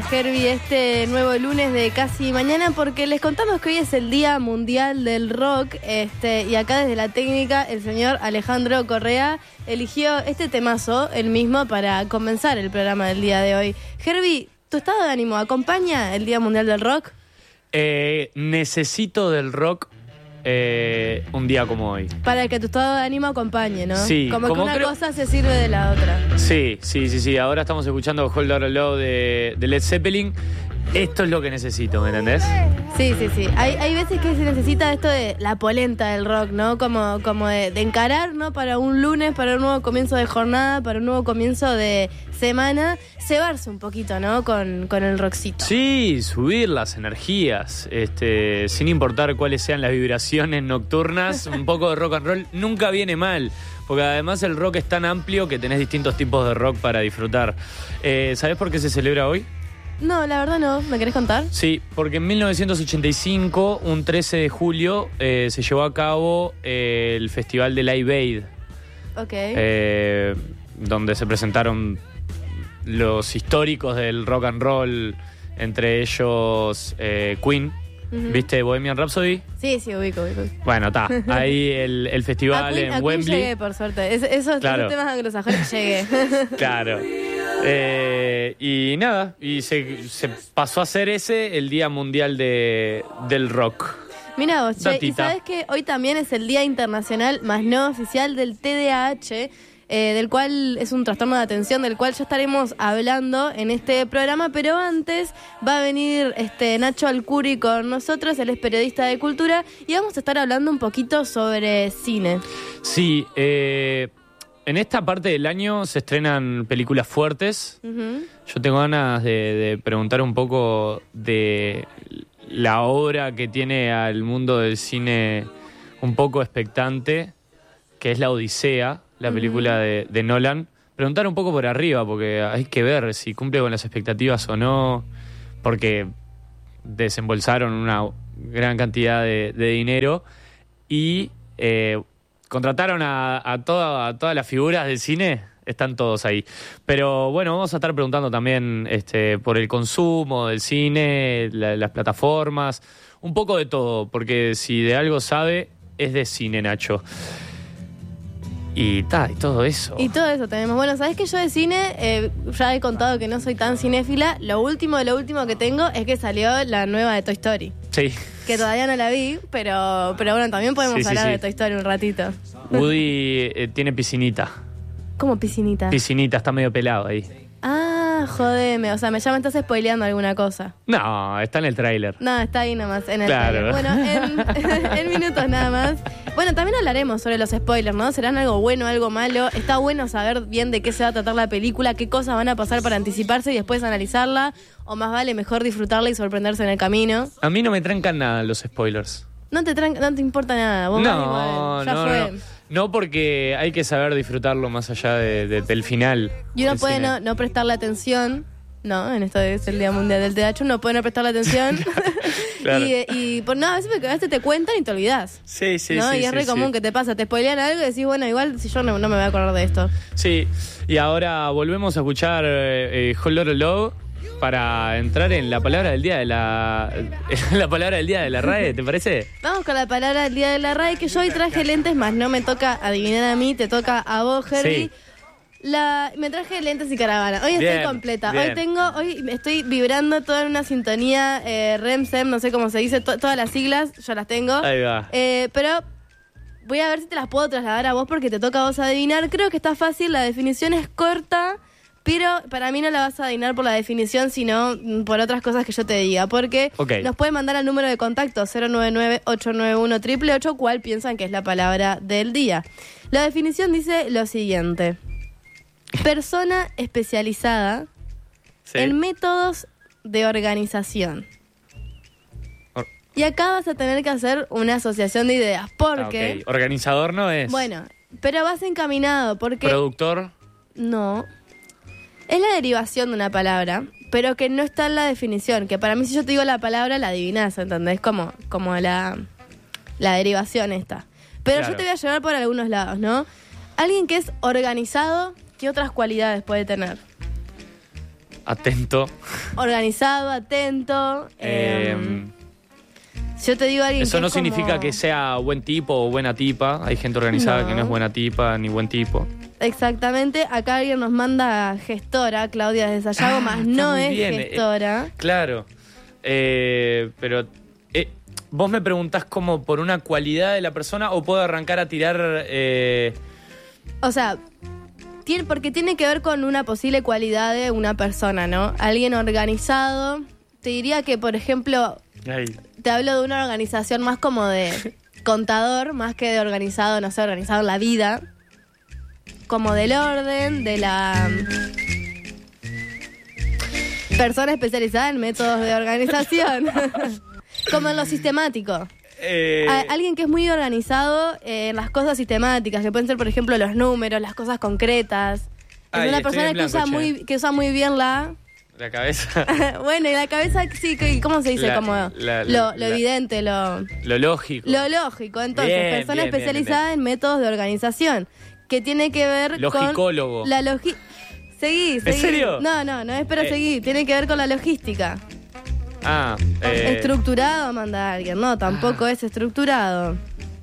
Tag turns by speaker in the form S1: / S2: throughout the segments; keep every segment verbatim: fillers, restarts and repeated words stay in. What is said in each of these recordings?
S1: Herbie, este nuevo lunes de Casi Mañana, porque les contamos que hoy es el Día Mundial del Rock, este, y acá desde la técnica el señor Alejandro Correa eligió este temazo, el mismo, para comenzar el programa del día de hoy. Herbie, ¿tu estado de ánimo acompaña el Día Mundial del Rock?
S2: Eh, necesito del rock eh, un día como hoy.
S1: Para que tu estado de ánimo acompañe, ¿no?
S2: Sí.
S1: Como, como que una
S2: creo...
S1: cosa se sirve de la otra.
S2: Sí, sí, sí, sí. Ahora estamos escuchando Hold Our Love de, de Led Zeppelin. Esto es lo que necesito, ¿me entendés?
S1: Sí, sí, sí. Hay, hay veces que se necesita esto de la polenta del rock, ¿no? Como, como de, de encarar, ¿no? Para un lunes, para un nuevo comienzo de jornada, para un nuevo comienzo de semana, cebarse un poquito, ¿no? Con, con el rockcito.
S2: Sí, subir las energías, este, sin importar cuáles sean las vibraciones nocturnas, un poco de rock and roll nunca viene mal. Porque además el rock es tan amplio que tenés distintos tipos de rock para disfrutar. Eh, ¿Sabés por qué se celebra hoy?
S1: No, la verdad no. ¿Me querés contar?
S2: Sí, porque en mil novecientos ochenta y cinco, un trece de julio, eh, se llevó a cabo eh, el Festival de Live Aid.
S1: Ok.
S2: Eh, donde se presentaron los históricos del rock and roll, entre ellos eh, Queen. Uh-huh. ¿Viste Bohemian Rhapsody?
S1: Sí, sí, ubico, ubico.
S2: Bueno, está. Ahí el, el festival
S1: a Queen,
S2: en
S1: a Queen
S2: Wembley.
S1: Llegué, por suerte. Es, esos,
S2: claro.
S1: esos temas anglosajones llegué.
S2: Claro. Eh, y nada, y se, se pasó a hacer ese el Día Mundial de, del Rock.
S1: Mira vos, che, y
S2: Datita.
S1: sabes que hoy también es el Día Internacional, más no oficial, del T D A H, eh, del cual es un trastorno de atención, del cual ya estaremos hablando en este programa, pero antes va a venir este Nacho Alcuri con nosotros, él es periodista de cultura, y vamos a estar hablando un poquito sobre cine.
S2: Sí, eh, en esta parte del año se estrenan películas fuertes. Uh-huh. Yo tengo ganas de, de preguntar un poco de la obra que tiene al mundo del cine un poco expectante, que es La Odisea, la película uh-huh. de, de Nolan. Preguntar un poco por arriba, porque hay que ver si cumple con las expectativas o no, porque desembolsaron una gran cantidad de, de dinero y eh, contrataron a, a, toda, a todas las figuras del cine, están todos ahí. Pero bueno, vamos a estar preguntando también este, por el consumo del cine, la, las plataformas, un poco de todo, porque si de algo sabe, es de cine, Nacho. Y ta, y todo eso.
S1: Y todo eso tenemos. Bueno, ¿sabés que yo de cine, eh, ya he contado que no soy tan cinéfila? Lo último de lo último que tengo es que salió la nueva de Toy Story.
S2: Sí.
S1: Que todavía no la vi, pero, pero bueno, también podemos
S2: sí,
S1: hablar
S2: sí, sí.
S1: de Toy Story un ratito.
S2: Woody eh, tiene piscinita.
S1: ¿Cómo piscinita?
S2: Piscinita, está medio pelado ahí.
S1: Ah, jodeme, o sea, me ya me estás spoileando alguna cosa.
S2: No, está en el tráiler.
S1: No, está ahí nomás, en el
S2: claro.
S1: tráiler. Bueno, en, en minutos nada más. Bueno, también hablaremos sobre los spoilers, ¿no? ¿Serán algo bueno, algo malo? Está bueno saber bien de qué se va a tratar la película, qué cosas van a pasar para anticiparse y después analizarla, o más vale mejor disfrutarla y sorprenderse en el camino.
S2: A mí no me trancan nada los spoilers.
S1: No te, tran- no te importa nada, vos
S2: no,
S1: vas igual, ya
S2: no,
S1: fue.
S2: No. No, porque hay que saber disfrutarlo más allá de, de, del final.
S1: Y uno puede no, no prestarle atención, no, en esto es el Día Mundial del T D A H, uno puede no prestarle atención.
S2: Claro.
S1: y, y por nada, a veces, a veces te cuentan y te olvidás.
S2: Sí, sí,
S1: ¿no?
S2: sí.
S1: Y es
S2: sí,
S1: re común
S2: sí.
S1: que te pasa, te spoilean algo y decís, bueno, igual si yo no, no me voy a acordar de esto.
S2: Sí, y ahora volvemos a escuchar eh, Whole Lotta Love para entrar en la palabra del día de la la palabra del día de la R A E, ¿te parece?
S1: Vamos con la palabra del día de la R A E, que yo hoy traje lentes, más no me toca adivinar a mí, te toca a vos, Herbie.
S2: Sí.
S1: La, me traje lentes y caravana. Hoy
S2: Bien,
S1: estoy completa.
S2: bien.
S1: Hoy tengo, hoy estoy vibrando toda en una sintonía eh, R E M, S E M, no sé cómo se dice, to, todas las siglas, yo las tengo.
S2: Ahí va.
S1: Eh, pero voy a ver si te las puedo trasladar a vos porque te toca a vos adivinar. Creo que está fácil, la definición es corta, pero para mí no la vas a adivinar por la definición, sino por otras cosas que yo te diga. Porque
S2: okay.
S1: Nos pueden mandar al número de contacto cero nueve nueve, ocho nueve uno, ocho ocho ocho, cuál piensan que es la palabra del día. La definición dice lo siguiente. Persona especializada sí. en métodos de organización.
S2: Or-
S1: y acá vas a tener que hacer una asociación de ideas. Porque...
S2: Ah, okay. Organizador no es.
S1: Bueno, pero vas encaminado porque...
S2: Productor.
S1: No. Es la derivación de una palabra, pero que no está en la definición. Que para mí si yo te digo la palabra, la adivinás, ¿entendés? Como, como la, la derivación esta. Pero
S2: claro.
S1: yo te voy a llevar por algunos lados, ¿no? Alguien que es organizado, ¿qué otras cualidades puede tener?
S2: atento.
S1: Organizado, atento.
S2: Eh,
S1: eh, yo te digo a alguien
S2: eso
S1: que
S2: no
S1: es
S2: significa
S1: como...
S2: que sea buen tipo o buena tipa. Hay gente organizada
S1: No.
S2: que no es buena tipa ni buen tipo.
S1: Exactamente. Acá alguien nos manda gestora, Claudia de Sayago,
S2: Ah,
S1: más
S2: está
S1: no
S2: muy
S1: es
S2: bien.
S1: gestora.
S2: Eh, claro. Eh, pero eh, vos me preguntás como por una cualidad de la persona o puedo arrancar a tirar... Eh...
S1: O sea... Tiene, porque tiene que ver con una posible cualidad de una persona, ¿no? Alguien organizado. Te diría que, por ejemplo,
S2: Ay.
S1: te hablo de una organización más como de contador, más que de organizado, no sé, organizado en la vida. Como del orden, de la persona especializada en métodos de organización. Como en lo sistemático.
S2: Eh...
S1: A- alguien que es muy organizado en las cosas sistemáticas, que pueden ser, por ejemplo, los números, las cosas concretas. Es
S2: Ay,
S1: una
S2: estoy
S1: persona
S2: en
S1: que,
S2: blanco,
S1: usa
S2: che.
S1: muy, que usa muy bien la...
S2: La cabeza.
S1: bueno, y la cabeza, sí, que- ¿cómo se dice?
S2: La-
S1: como
S2: la- la-
S1: lo, lo
S2: la-
S1: evidente, lo,
S2: Lo lógico.
S1: lo lógico. Entonces,
S2: Bien,
S1: persona
S2: bien, bien,
S1: especializada
S2: bien.
S1: en métodos de organización, que tiene que ver
S2: Logicólogo.
S1: con... La logi... Seguí, seguí.
S2: serio?
S1: No, no, no es pero
S2: Eh.
S1: seguí. Tiene que ver con la logística.
S2: Ah, eh,
S1: Estructurado manda alguien. No, tampoco es estructurado.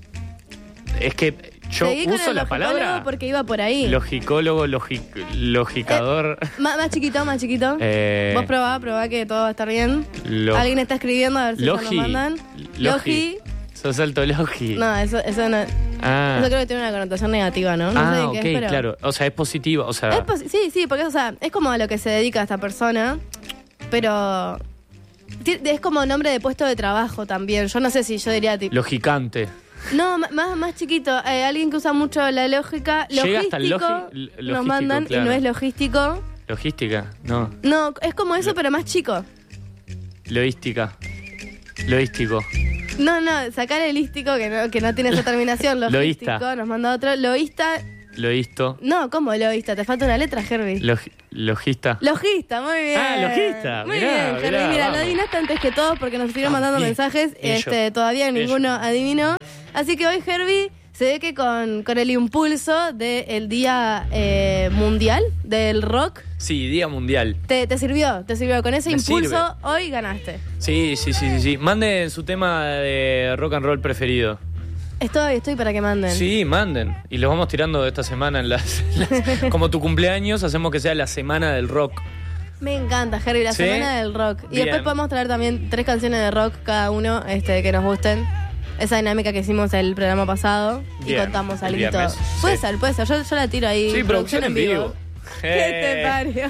S2: es que yo
S1: Seguí con
S2: uso
S1: el
S2: la
S1: logicólogo
S2: palabra
S1: porque iba por ahí.
S2: logicólogo, logi- logicador.
S1: Má- más chiquito, más chiquito.
S2: Eh,
S1: Vos probá, probá que todo va a estar bien.
S2: Lo-
S1: Alguien está escribiendo, a ver si ya nos
S2: Logi.
S1: mandan.
S2: Logi. Sos alto logi.
S1: No, eso, eso no.
S2: Ah,
S1: Eso creo que tiene una connotación negativa, ¿no? No
S2: ah
S1: sé
S2: ok,
S1: qué es, pero...
S2: claro. O sea, es positivo. O sea,
S1: Es posi- sí, sí, porque o sea, es como a lo que se dedica esta persona, pero ti- es como nombre de puesto de trabajo también. Yo no sé si yo diría tipo...
S2: logicante.
S1: No, ma- más, más chiquito. Eh, alguien que usa mucho la lógica.
S2: Llega hasta el
S1: Logístico,
S2: logi- l-
S1: nos
S2: logístico,
S1: mandan
S2: claro.
S1: y no es logístico.
S2: Logística, no.
S1: No, es como eso,
S2: Lo-
S1: pero más chico.
S2: Logística. Logístico.
S1: No, no, sacar el ístico, que no, que no tiene esa terminación. Logístico,
S2: Loísta.
S1: nos manda otro. Loísta.
S2: Logisto.
S1: No, ¿cómo loísta? Te falta una letra, Herbie.
S2: Logi- logista.
S1: Logista, muy bien.
S2: Ah, logista,
S1: Muy
S2: mirá,
S1: bien, Herbie.
S2: mirá,
S1: Mira,
S2: vamos.
S1: lo adivinaste antes que todos porque nos estuvieron
S2: Ah,
S1: mandando
S2: bien.
S1: mensajes.
S2: Ello.
S1: Este, todavía ninguno adivinó. Así que hoy, Herbie, se ve que con, con el impulso del Día eh, Mundial del Rock,
S2: Sí, Día Mundial.
S1: te, te sirvió, te sirvió. Con ese
S2: Me
S1: impulso,
S2: sirve.
S1: hoy ganaste.
S2: Sí, sí, sí, sí, sí. Manden su tema de rock and roll preferido.
S1: Estoy, estoy para que manden.
S2: Sí, manden. Y los vamos tirando esta semana en las, las- como tu cumpleaños, hacemos que sea la semana del rock.
S1: Me encanta, Herbie, la
S2: ¿Sí?
S1: semana del rock. Y
S2: Bien.
S1: después podemos traer también tres canciones de rock cada uno, este, que nos gusten. Esa dinámica que hicimos el programa pasado.
S2: Bien,
S1: Y contamos
S2: el
S1: algo.
S2: viernes,
S1: Puede
S2: sí.
S1: ser, puede ser. Yo, yo la tiro ahí.
S2: Sí, producción en vivo.
S1: ¿Qué te
S2: Eh.
S1: parió?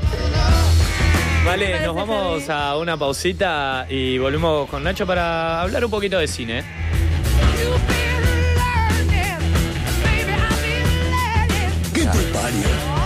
S2: Vale,
S1: parece,
S2: nos vamos
S1: Javi?
S2: a una pausita y volvemos con Nacho para hablar un poquito de cine.
S3: ¿Qué te parió?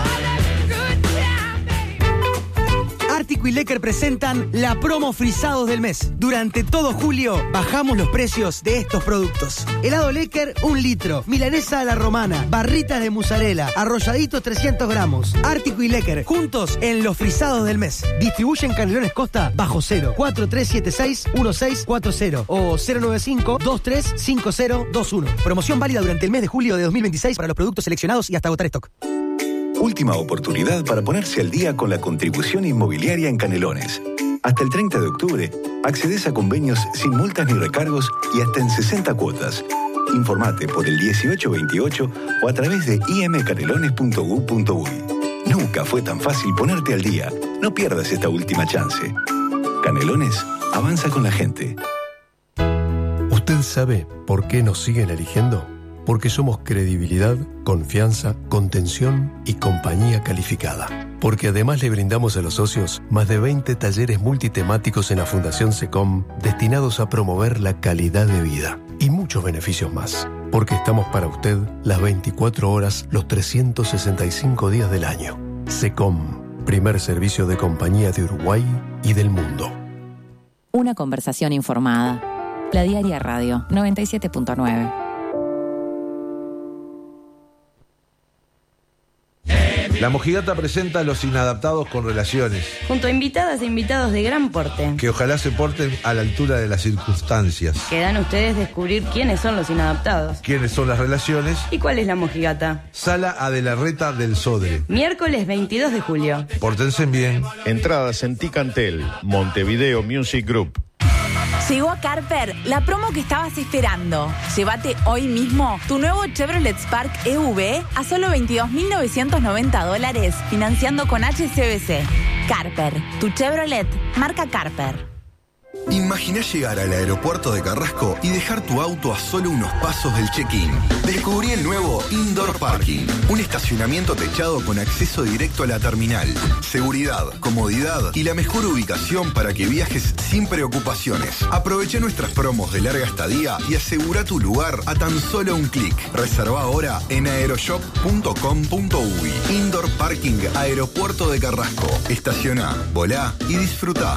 S3: Ártico y Lecker presentan la promo Frisados del mes. Durante todo julio bajamos los precios de estos productos. Helado Lecker, un litro. Milanesa a la romana. Barritas de mozzarella. Arrolladitos trescientos gramos. Ártico y Lecker, juntos en los Frisados del mes. Distribuyen Canelones Costa bajo cero. cuatro tres siete seis uno seis cuatro cero o cero nueve cinco dos tres cinco cero dos uno. Promoción válida durante el mes de julio de dos mil veintiséis para los productos seleccionados y hasta agotar stock.
S4: Última oportunidad para ponerse al día con la contribución inmobiliaria en Canelones. Hasta el treinta de octubre, accedes a convenios sin multas ni recargos y hasta en sesenta cuotas. Informate por el dieciocho veintiocho o a través de i m canelones punto u punto uy. Nunca fue tan fácil ponerte al día. No pierdas esta última chance. Canelones, avanza con la gente.
S5: ¿Usted sabe por qué nos siguen eligiendo? Porque somos credibilidad, confianza, contención y compañía calificada. Porque además le brindamos a los socios más de veinte talleres multitemáticos en la Fundación SECOM destinados a promover la calidad de vida y muchos beneficios más. Porque estamos para usted las veinticuatro horas, los trescientos sesenta y cinco días del año. SECOM, primer servicio de compañía de Uruguay y del mundo.
S6: Una conversación informada. La Diaria Radio noventa y siete punto nueve.
S7: Hey, La Mojigata presenta a Los Inadaptados con Relaciones,
S8: junto a invitadas e invitados de gran porte,
S7: que ojalá se porten a la altura de las circunstancias.
S8: Quedan ustedes descubrir quiénes son los inadaptados,
S7: quiénes son las relaciones
S8: y cuál es la Mojigata.
S7: Sala Adelarreta del Sodre,
S8: miércoles veintidós de julio.
S7: Pórtense bien.
S9: Entradas en Ticantel, Montevideo Music Group.
S10: Llegó a Carper la promo que estabas esperando. Llévate hoy mismo tu nuevo Chevrolet Spark E V a solo veintidós mil novecientos noventa dólares, financiando con H S B C. Carper, tu Chevrolet, marca Carper.
S11: Imagina llegar al aeropuerto de Carrasco y dejar tu auto a solo unos pasos del check-in. Descubrí el nuevo Indoor Parking, un estacionamiento techado con acceso directo a la terminal. Seguridad, comodidad y la mejor ubicación para que viajes sin preocupaciones. Aprovecha nuestras promos de larga estadía y asegura tu lugar a tan solo un clic. Reserva ahora en aeroshop punto com punto uy. Indoor Parking Aeropuerto de Carrasco. Estaciona, volá y disfruta.